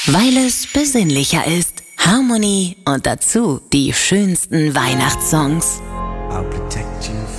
weil es besinnlicher ist. Harmony und dazu die schönsten Weihnachtssongs. I'll protect you